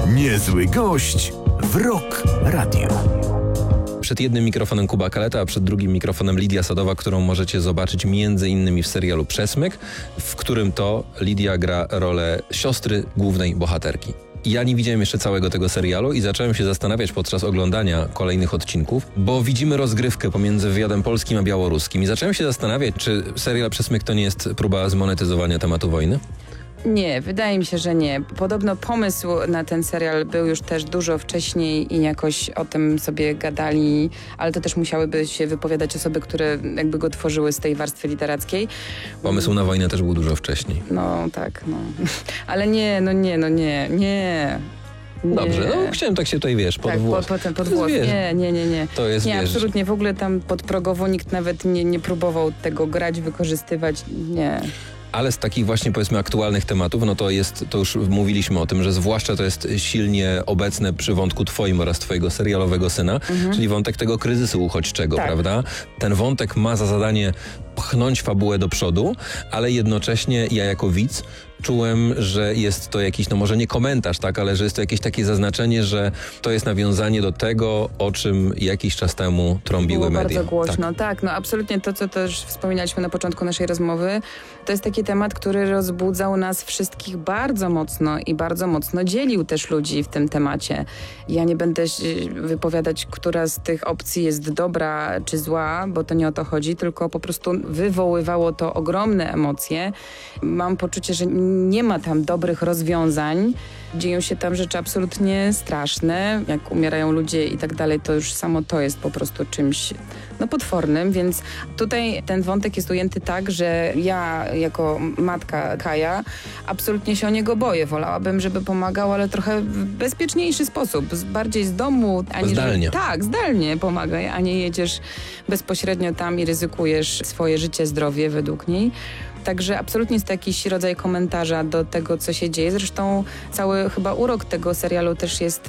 Niezły gość w Rock Radio. Przed jednym mikrofonem Kuba Kaleta, a przed drugim mikrofonem Lidia Sadowa, którą możecie zobaczyć m.in. w serialu Przesmyk, w którym to Lidia gra rolę siostry głównej bohaterki. Ja nie widziałem jeszcze całego tego serialu i zacząłem się zastanawiać podczas oglądania kolejnych odcinków, bo widzimy rozgrywkę pomiędzy wywiadem polskim a białoruskim i zacząłem się zastanawiać, czy serial Przesmyk to nie jest próba zmonetyzowania tematu wojny? Nie, wydaje mi się, że nie. Podobno pomysł na ten serial był już też dużo wcześniej i jakoś o tym sobie gadali, ale to też musiałyby się wypowiadać osoby, które jakby go tworzyły z tej warstwy literackiej. Pomysł na wojnę też był dużo wcześniej. No tak, no. Ale nie. Dobrze, no chciałem tak się tutaj, pod włos. Pod włos. Nie. To jest, nie, absolutnie. W ogóle tam podprogowo nikt nawet nie próbował tego grać, wykorzystywać. Nie. Ale z takich właśnie, powiedzmy, aktualnych tematów, no to już mówiliśmy o tym, że zwłaszcza to jest silnie obecne przy wątku twoim oraz twojego serialowego syna, czyli wątek tego kryzysu uchodźczego, tak. Prawda? Ten wątek ma za zadanie pchnąć fabułę do przodu, ale jednocześnie ja jako widz czułem, że jest to jakiś, no może nie komentarz, tak, ale że jest to jakieś takie zaznaczenie, że to jest nawiązanie do tego, o czym jakiś czas temu trąbiły było media. Bardzo głośno, tak, no absolutnie to, co też wspominaliśmy na początku naszej rozmowy, to jest taki temat, który rozbudzał nas wszystkich bardzo mocno i bardzo mocno dzielił też ludzi w tym temacie. Ja nie będę wypowiadać, która z tych opcji jest dobra czy zła, bo to nie o to chodzi, tylko po prostu wywoływało to ogromne emocje. Mam poczucie, że nie ma tam dobrych rozwiązań. Dzieją się tam rzeczy absolutnie straszne. Jak umierają ludzie i tak dalej, to już samo to jest po prostu czymś potwornym, więc tutaj ten wątek jest ujęty tak, że ja jako matka Kaja absolutnie się o niego boję. Wolałabym, żeby pomagał, ale trochę w bezpieczniejszy sposób. Bardziej z domu. Zdalnie. Tak, zdalnie pomagaj, a nie jedziesz bezpośrednio tam i ryzykujesz swoje życie, zdrowie według niej. Także absolutnie jest to jakiś rodzaj komentarza do tego, co się dzieje. Zresztą cały chyba urok tego serialu też jest